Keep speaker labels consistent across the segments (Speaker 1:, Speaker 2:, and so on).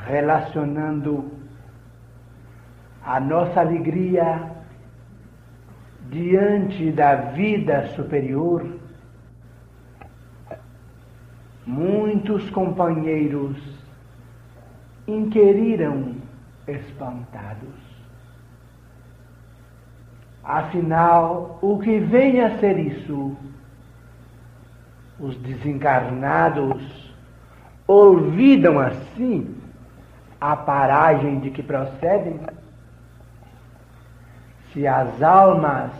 Speaker 1: relacionando a nossa alegria diante da vida superior. Muitos companheiros inquiriram espantados. Afinal, o que vem a ser isso? Os desencarnados olvidam assim a paragem de que procedem? Se as almas,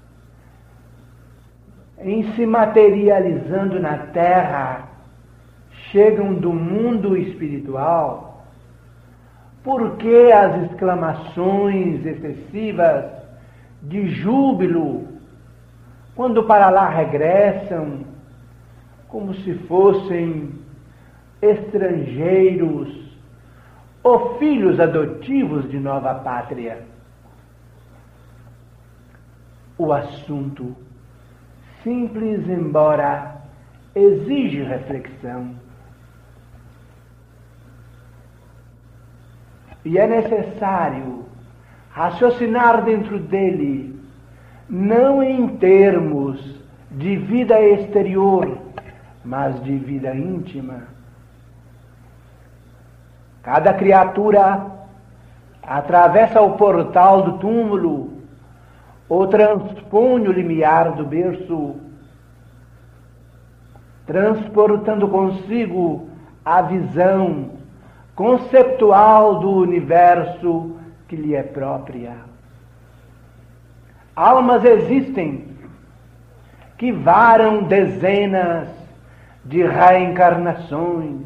Speaker 1: em se materializando na Terra, chegam do mundo espiritual, por que as exclamações excessivas de júbilo quando para lá regressam, como se fossem estrangeiros ou filhos adotivos de nova pátria? O assunto, simples embora exige reflexão, e é necessário raciocinar dentro dele, não em termos de vida exterior, mas de vida íntima. Cada criatura atravessa o portal do túmulo ou transpõe o limiar do berço, transportando consigo a visão conceptual do universo que lhe é própria. Almas existem que varam dezenas de reencarnações,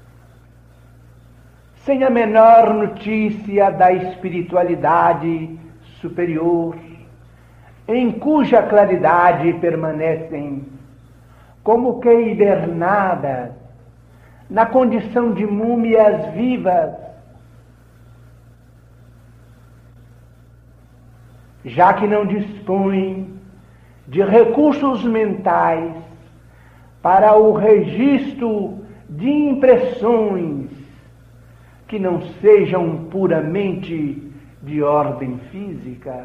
Speaker 1: sem a menor notícia da espiritualidade superior, em cuja claridade permanecem como que hibernadas, na condição de múmias vivas, já que não dispõem de recursos mentais para o registro de impressões que não sejam puramente de ordem física,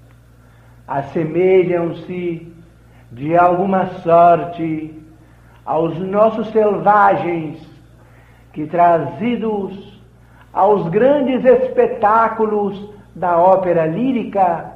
Speaker 1: assemelham-se de alguma sorte aos nossos selvagens que, trazidos aos grandes espetáculos da ópera lírica,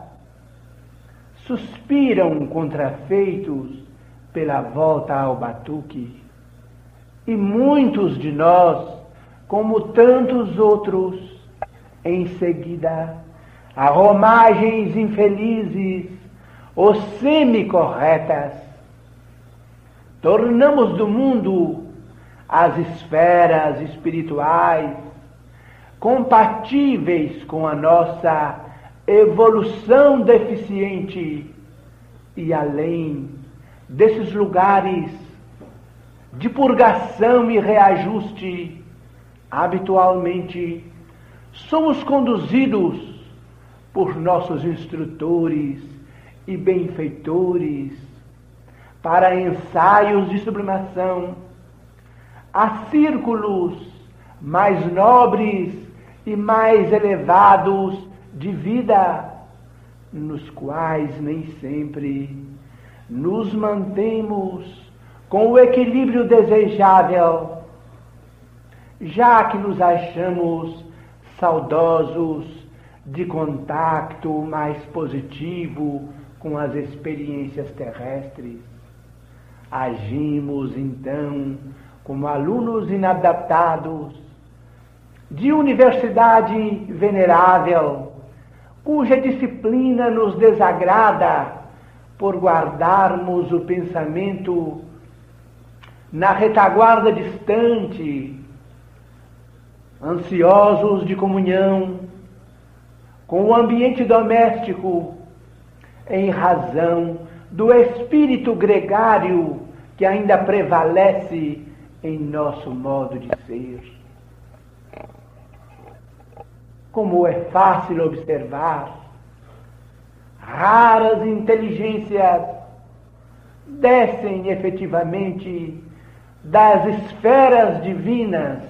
Speaker 1: suspiram contrafeitos pela volta ao batuque. E muitos de nós, como tantos outros, em seguida, a romagens infelizes ou semi-corretas, tornamos do mundo as esferas espirituais compatíveis com a nossa evolução deficiente, e além desses lugares de purgação e reajuste, habitualmente somos conduzidos por nossos instrutores e benfeitores para ensaios de sublimação a círculos mais nobres e mais elevados de vida, nos quais nem sempre nos mantemos com o equilíbrio desejável, já que nos achamos saudosos de contato mais positivo com as experiências terrestres. Agimos, então, como alunos inadaptados de universidade venerável, cuja disciplina nos desagrada por guardarmos o pensamento na retaguarda distante, ansiosos de comunhão com o ambiente doméstico, em razão do espírito gregário que ainda prevalece em nosso modo de ser. Como é fácil observar, raras inteligências descem efetivamente das esferas divinas